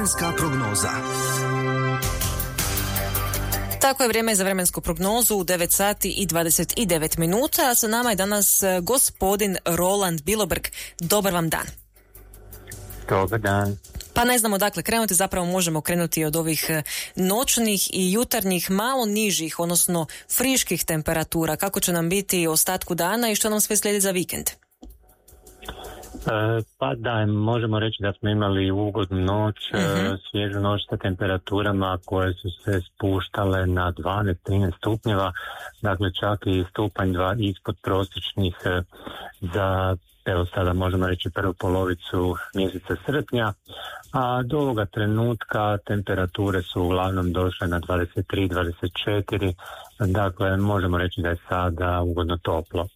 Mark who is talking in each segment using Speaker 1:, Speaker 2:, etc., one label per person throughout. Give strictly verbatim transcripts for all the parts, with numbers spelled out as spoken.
Speaker 1: Vremenska prognoza.
Speaker 2: Tako je vrijeme za vremensku prognozu u devet sati i dvadeset devet minuta, a sa nama je danas gospodin Roland Bilobrg. Dobar vam dan.
Speaker 3: Dobar dan.
Speaker 2: Pa ne znamo dakle krenuti, zapravo možemo krenuti od ovih noćnih i jutarnjih malo nižih, odnosno friških temperatura. Kako će nam biti ostatku dana i što nam sve slijedi za vikend?
Speaker 3: E, pa da, možemo reći da smo imali ugodnu noć,
Speaker 2: uh-huh.
Speaker 3: svježu noć sa temperaturama koje su se spuštale na dvanaest trinaest stupnjeva, dakle čak i stupanj dva ispod prosječnih za, evo sada možemo reći, prvu polovicu mjeseca srpnja, a do ovoga trenutka temperature su uglavnom došle na dvadeset tri dvadeset četiri, dakle možemo reći da je sada ugodno toplo.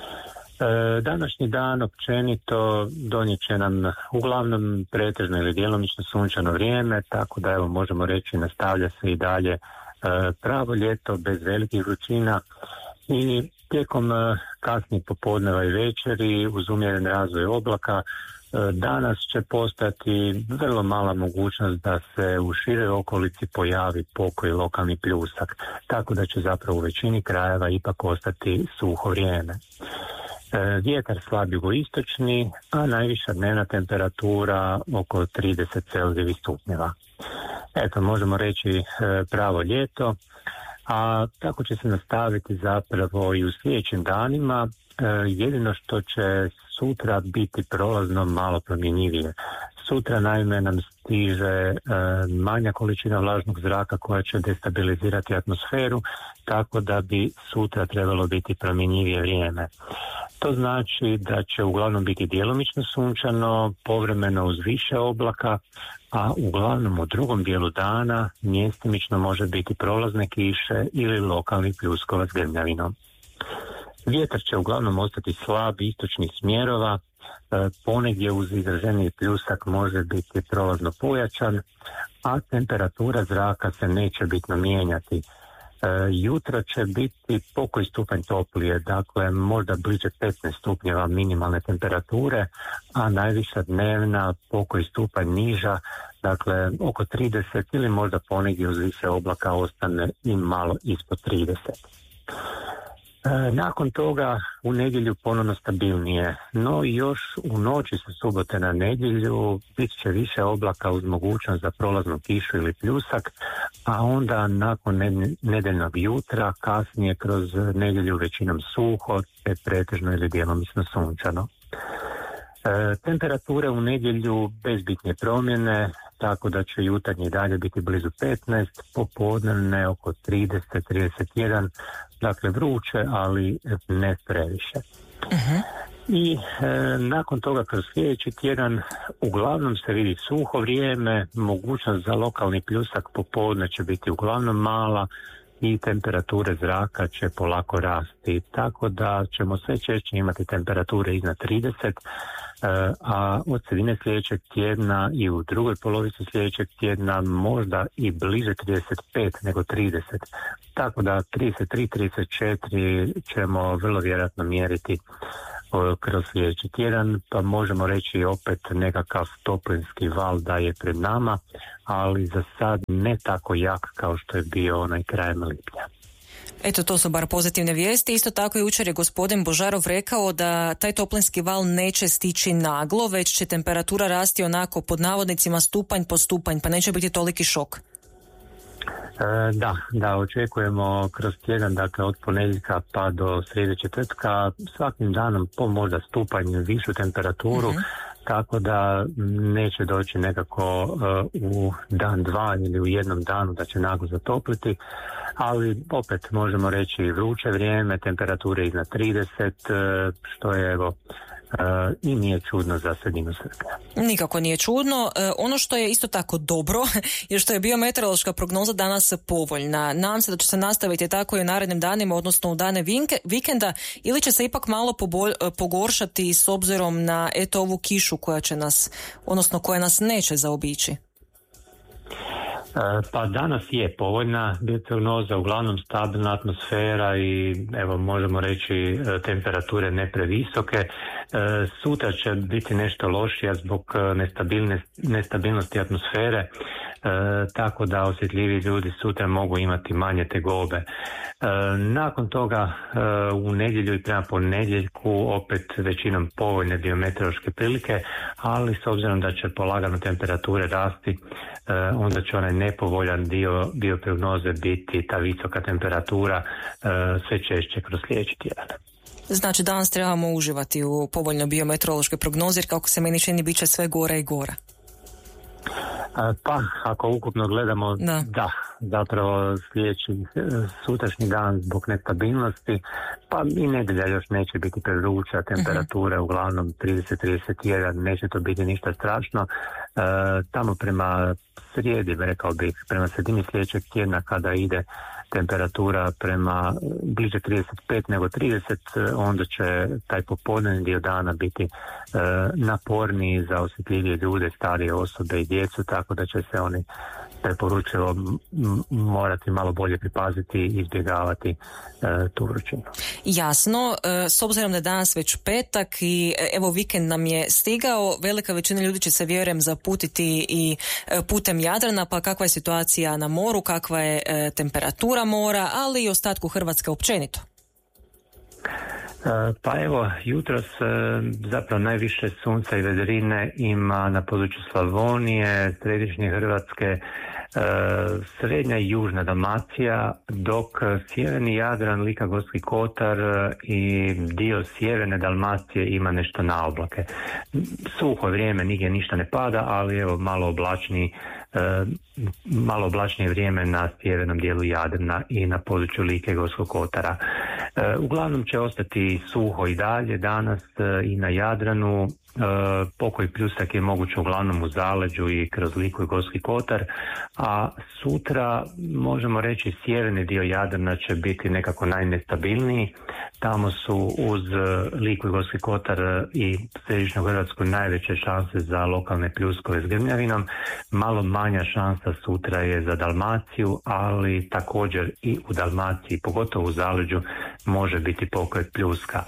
Speaker 3: E, današnji dan općenito donijet će nam uglavnom pretežno ili djelomično sunčano vrijeme, tako da evo možemo reći nastavlja se i dalje e, pravo ljeto bez velikih vrućina i tijekom e, kasnijeg popodneva i večeri uz umjeren razvoj oblaka e, danas će postati vrlo mala mogućnost da se u široj okolici pojavi pokoji lokalni pljusak, tako da će zapravo u većini krajeva ipak ostati suho vrijeme. Vjetar slab jugoistočni, a najviša dnevna temperatura oko trideset Celzijevih stupnjeva. Eto, možemo reći pravo ljeto, a tako će se nastaviti zapravo i u sljedećim danima. Jedino što će sutra biti prolazno malo promjenjivije. Sutra naime nam stiže e, manja količina vlažnog zraka koja će destabilizirati atmosferu, tako da bi sutra trebalo biti promjenjivije vrijeme. To znači da će uglavnom biti djelomično sunčano, povremeno uz više oblaka, a uglavnom u drugom dijelu dana mjestimično može biti prolazne kiše ili lokalni pljuskova s grmljavinom. Vjetar će uglavnom ostati slab istočnih smjerova, ponegdje uz izraženiji pljusak može biti prolazno pojačan, a temperatura zraka se neće bitno mijenjati. Jutra će biti pokoji stupanj toplije, dakle možda bliže petnaest stupnjeva minimalne temperature, a najviša dnevna pokoji stupanj niža, dakle oko trideset ili možda ponegdje uz više oblaka ostane i malo ispod trideset. E, nakon toga u nedjelju ponovno stabilnije, no još u noći sa subote na nedjelju bit će više oblaka uz mogućnost za prolaznu kišu ili pljusak, a onda nakon nedjeljnog jutra kasnije kroz nedjelju većinom suho te pretežno ili djelomično sunčano. E, temperature u nedjelju bez bitne promjene, tako da će jutarnji dalje biti blizu petnaest, popodnevne oko trideset trideset jedan, dakle vruće, ali ne previše. Uh-huh. I e, nakon toga kroz sljedeći tjedan uglavnom se vidi suho vrijeme, mogućnost za lokalni pljusak popodne će biti uglavnom mala i temperature zraka će polako rasti, tako da ćemo sve češće imati temperature iznad trideset, a od sredine sljedećeg tjedna i u drugoj polovici sljedećeg tjedna možda i bliže trideset pet nego trideset, tako da trideset tri trideset četiri ćemo vrlo vjerojatno mjeriti kroz sljedeći tjedan, pa možemo reći opet nekakav toplinski val da je pred nama, ali za sad ne tako jak kao što je bio onaj krajem lipnja.
Speaker 2: Eto, to su bar pozitivne vijesti. Isto tako i jučer je gospodin Božarov rekao da taj toplinski val neće stići naglo, već će temperatura rasti onako pod navodnicima stupanj po stupanj, pa neće biti toliki šok.
Speaker 3: E, da, da, očekujemo kroz tjedan, dakle od ponedjeljka pa do srijede četvrtka, svakim danom po možda stupanj višu temperaturu, uh-huh. tako da neće doći nekako uh, u dan dva ili u jednom danu da će naglo zatopliti, ali opet možemo reći vruće vrijeme, temperature iznad trideset, uh, što je evo Uh, i nije čudno za sredinu srpnja.
Speaker 2: Nikako nije čudno. Uh, ono što je isto tako dobro je što je biometeorološka prognoza danas povoljna. Nadam se da će se nastaviti tako i u narednim danima, odnosno u dane vinke, vikenda, ili će se ipak malo pobol, pogoršati s obzirom na eto ovu kišu koja će nas, odnosno koja nas neće zaobići.
Speaker 3: Pa danas je povoljna prognoza, uglavnom stabilna atmosfera i evo možemo reći temperature ne previsoke. Sutra će biti nešto lošija zbog nestabilnosti atmosfere, e, tako da osjetljiviji ljudi sutra mogu imati manje tegobe. E, nakon toga e, u nedjelju i prema ponedjeljku opet većinom povoljne biometeorološke prilike, ali s obzirom da će polagano temperature rasti, e, onda će onaj nepovoljan dio bioprognoze biti ta visoka temperatura e, sve češće kroz sljedeći tjedan.
Speaker 2: Znači danas trebamo uživati u povoljnoj biometeorološkoj prognozi, jer kako se meni čini bit će sve gora i gora.
Speaker 3: Pa, ako ukupno gledamo, da, da zapravo sljedeći sutrašnji dan zbog nestabilnosti, pa i nedjelja još neće biti prevruća, temperature uh-huh. uglavnom trideset do trideset jedan, neće to biti ništa strašno. E, tamo prema srijedi, rekao bih, prema sredini sljedećeg tjedna kada ide temperatura prema bliže trideset pet nego trideset, onda će taj popodnevni dio dana biti e, naporniji za osjetljivije ljude, starije osobe i djecu, tako da će se oni preporučivo morati malo bolje pripaziti i izbjegavati e, tu vrućinu.
Speaker 2: Jasno, e, s obzirom da je danas već petak i evo vikend nam je stigao, velika većina ljudi će se vjerujem zaputiti i e, putem Jadrana, pa kakva je situacija na moru, kakva je e, temperatura mora, ali i ostatku Hrvatske općenito?
Speaker 3: Pa evo, jutros zapravo najviše sunca i vedrine ima na području Slavonije, središnje Hrvatske, srednja i južna Dalmacija, dok sjeverni Jadran, Lika, Gorski kotar i dio sjeverne Dalmacije ima nešto na oblake. Suho vrijeme, nigdje ništa ne pada, ali evo malo oblačniji malo oblačnije vrijeme na sjevernom dijelu Jadrana i na području Like i Gorskog kotara. Uglavnom će ostati suho i dalje danas i na Jadranu. Pokoj pljusak je moguće uglavnom u zaleđu i kroz Liku i Gorski kotar, a sutra možemo reći sjeverni dio Jadrana će biti nekako najnestabilniji. Tamo su uz Liku i Gorski kotar i središnju Hrvatsku najveće šanse za lokalne pljuskove s grmljavinom. Malo manja šansa sutra je za Dalmaciju, ali također i u Dalmaciji, pogotovo u zaleđu, može biti pokoj pljuska.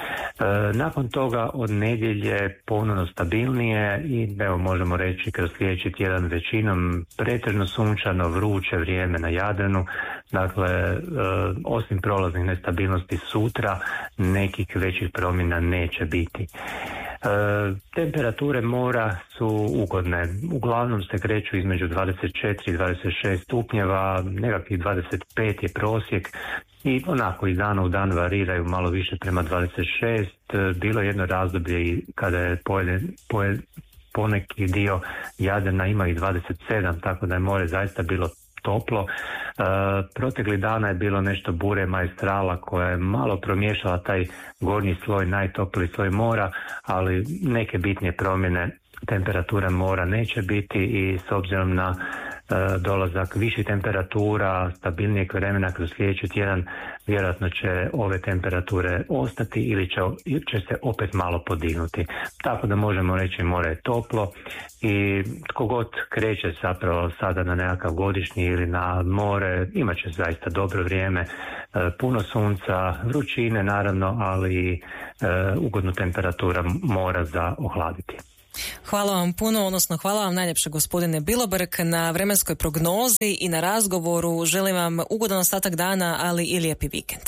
Speaker 3: E, nakon toga od nedjelje ponovno stabilnije i evo možemo reći kroz sljedeći tjedan većinom pretežno sunčano, vruće vrijeme na Jadranu. Dakle, e, osim prolaznih nestabilnosti sutra, nekih većih promjena neće biti. E, temperature mora su ugodne. Uglavnom se kreću između dvadeset četiri i dvadeset šest stupnjeva, nekakvih dvadeset pet je prosjek. I onako iz dana u dan variraju malo više prema dvadeset šest. Bilo je jedno razdoblje kada je pojeden, pojed, poneki dio Jadrana ima i dvadeset sedam, tako da je more zaista bilo toplo. E, protekli dana je bilo nešto bure maestrala koja je malo promiješala taj gornji sloj, najtopliji sloj mora, ali neke bitnije promjene temperatura mora neće biti i s obzirom na dolazak viših temperatura, stabilnijeg vremena kroz sljedeći tjedan, vjerojatno će ove temperature ostati ili će, će se opet malo podignuti. Tako da možemo reći more je toplo i tko god kreće zapravo sada na nekakav godišnji ili na more, imat će zaista dobro vrijeme, puno sunca, vrućine naravno, ali i ugodnu temperatura mora za ohladiti.
Speaker 2: Hvala vam puno, odnosno hvala vam najljepše gospodine Bilobrk na vremenskoj prognozi i na razgovoru. Želim vam ugodan ostatak dana, ali i lijepi vikend.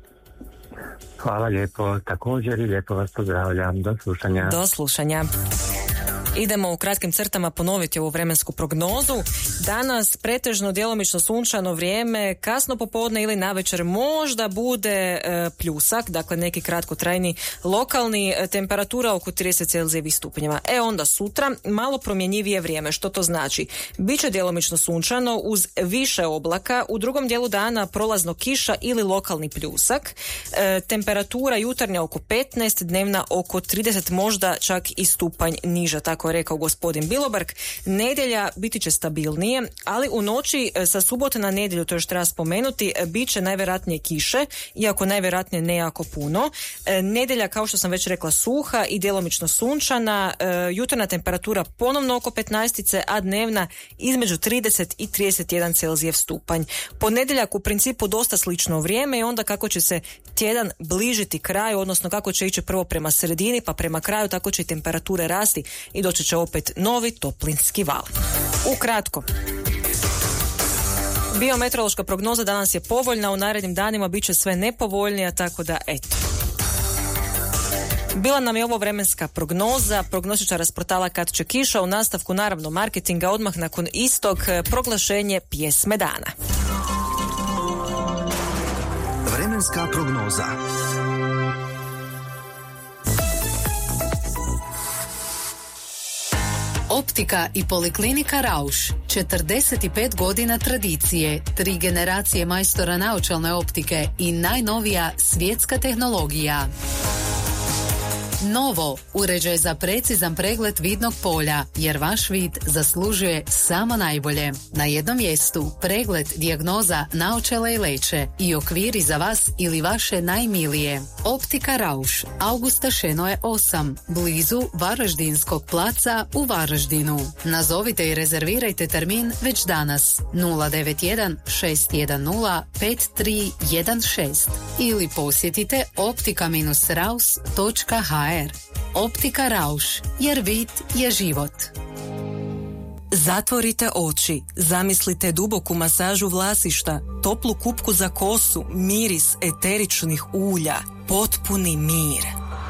Speaker 3: Hvala lijepo, također i lijepo vas pozdravljam. Do slušanja.
Speaker 2: Do slušanja. Idemo u kratkim crtama ponoviti ovu vremensku prognozu. Danas pretežno djelomično sunčano vrijeme, kasno popodne ili navečer možda bude e, pljusak, dakle neki kratkotrajni lokalni, e, temperatura oko trideset celzijevih stupnjeva. E onda sutra malo promjenjivije vrijeme. Što to znači? Biće djelomično sunčano uz više oblaka, u drugom dijelu dana prolazno kiša ili lokalni pljusak. E, temperatura jutarnja oko petnaest, dnevna oko trideset, možda čak i stupanj niža, tako kako je rekao gospodin Biloberg. Nedjelja biti će stabilnije, ali u noći sa subote na nedjelju, to još treba spomenuti, bit će najvjerojatnije kiše, iako najvjerojatnije ne jako puno. Nedjelja, kao što sam već rekla, suha i djelomično sunčana, jutarnja temperatura ponovno oko petnaestice, a dnevna između trideset i trideset jedan Celzijev stupanj. Ponedjeljak u principu dosta slično vrijeme i onda kako će se tjedan bližiti kraju, odnosno kako će ići prvo prema sredini pa prema kraju, tako će i temperature rasti i doći će opet novi toplinski val. Ukratko, biometeorološka prognoza danas je povoljna, u narednim danima bit će sve nepovoljnija, tako da eto. Bila nam je ovo vremenska prognoza, prognostičara s portala Kad će kiša, u nastavku naravno marketinga, odmah nakon istog proglašenje pjesme dana.
Speaker 1: Vremenska prognoza.
Speaker 4: Optika i poliklinika Rauš, četrdeset pet godina tradicije, tri generacije majstora naočalne optike i najnovija svjetska tehnologija. Novo, uređaj za precizan pregled vidnog polja, jer vaš vid zaslužuje samo najbolje. Na jednom mjestu pregled, dijagnoza, naočale i leće i okviri za vas ili vaše najmilije. Optika Rauš, Augusta Šenoje osam, blizu Varaždinskog placa u Varaždinu. Nazovite i rezervirajte termin već danas nula devet jedan šest jedan nula pet tri jedan šest ili posjetite optika raus točka ha er. Optika Rauš, jer vid je život.
Speaker 2: Zatvorite oči, zamislite duboku masažu vlasišta, toplu kupku za kosu, miris eteričnih ulja, potpuni mir.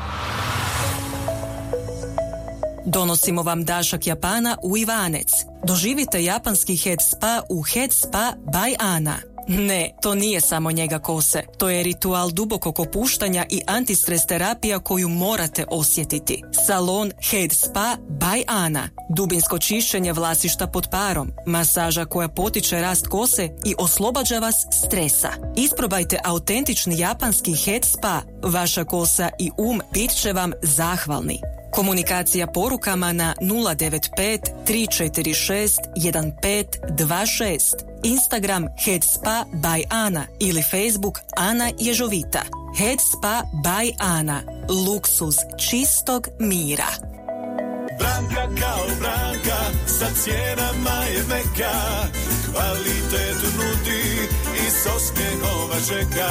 Speaker 2: Donosimo vam dašak Japana u Ivanec. Doživite japanski head spa u Head Spa by Ana. Ne, to nije samo njega kose. To je ritual dubokog opuštanja i antistres terapija koju morate osjetiti. Salon Head Spa by Ana. Dubinsko čišćenje vlasišta pod parom. Masaža koja potiče rast kose i oslobađa vas stresa. Isprobajte autentični japanski Head Spa. Vaša kosa i um bit će vam zahvalni. Komunikacija porukama na nula devet pet tri četiri šest jedan pet dva šest, Instagram Head Spa by Ana ili Facebook Ana Ježovita. Head Spa by Ana. Luksuz čistog mira.
Speaker 5: Branka kao Branka, sa cijenama je meka, kvalitet nudi i s osmijehom vas čeka.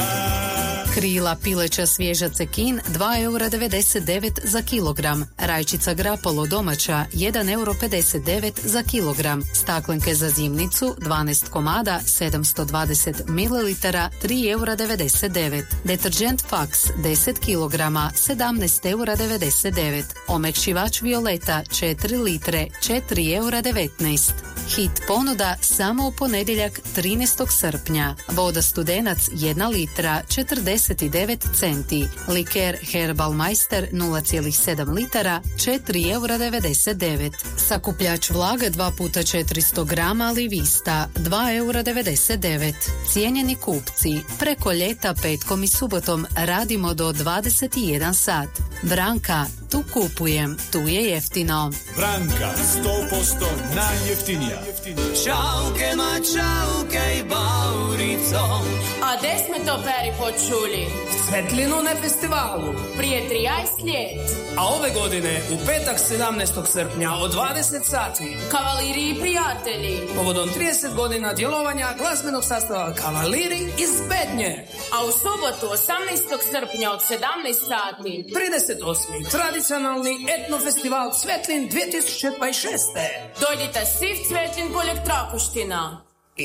Speaker 4: Krila pileća svježa cekin dva eura devedeset devet za kilogram. Rajčica grapolo domaća jedan euro pedeset devet za kilogram. Staklenke za zimnicu dvanaest komada sedamsto dvadeset mililitara tri eura devedeset devet. Deterđent Fax deset kilograma sedamnaest eura devedeset devet. Omekšivač Violeta četiri litre četiri eura devetnaest. Hit ponuda samo u ponedjeljak trinaestog srpnja. Voda Studenac jedna litra četrdeset devet centi. Liker Herbal Meister nula zarez sedam litara četiri eura devedeset devet. Sakupljač vlage dva puta četiristo grama Livista dva eura devedeset devet. Cijenjeni kupci, preko ljeta petkom i subotom radimo do dvadeset jedan sat. Branka, tu kupujem, tu je jeftino.
Speaker 5: Branka, sto posto najjeftinija.
Speaker 6: Čauke ma čauke i baurico.
Speaker 7: A gdje sme to peri počuli?
Speaker 6: Svetlinu na festivalu.
Speaker 7: Prije trideset ljet.
Speaker 6: A ove godine u petak sedamnaestog srpnja od dvadeset sati.
Speaker 7: Kavaliri i prijatelji.
Speaker 6: Povodom trideset godina djelovanja glazbenog sastava Kavaliri iz Bednje.
Speaker 7: A u subotu osamnaestog srpnja od sedamnaest sati.
Speaker 6: trideset osmi tradicionalni etnofestival Svetlin dvije tisuće dvadeset šeste.
Speaker 7: Dojdite svi v Svetlin poleg Trakoština.